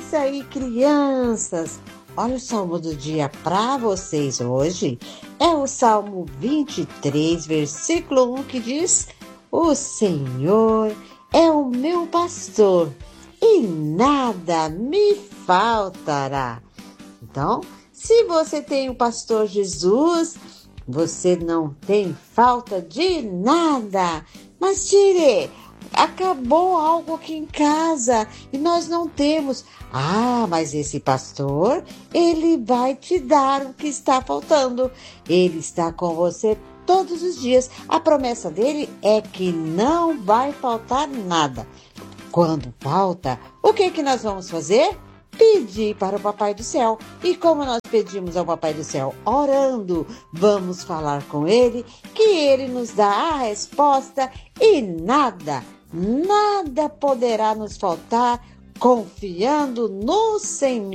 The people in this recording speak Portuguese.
aí, crianças! Olha o salmo do dia para vocês hoje. É o Salmo 23, versículo 1, que diz: O Senhor é o meu pastor e nada me faltará. Então, se você tem o pastor Jesus, você não tem falta de nada. Mas tire, acabou algo aqui em casa e nós não temos. Ah, mas esse pastor, ele vai te dar o que está faltando. Ele está com você todos os dias. A promessa dele é que não vai faltar nada. Quando falta, o que nós vamos fazer? Pedir para o Papai do Céu. E como nós pedimos ao Papai do Céu? Orando. Vamos falar com ele, que ele nos dá a resposta e nada poderá nos faltar, confiando no Senhor.